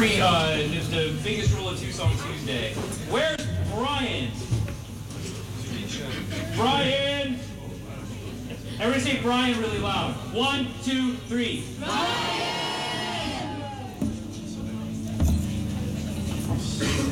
Free, the biggest rule of Tucson Tuesday. Where's Brian? Brian! Everybody say Brian really loud. 1, 2, 3. Brian!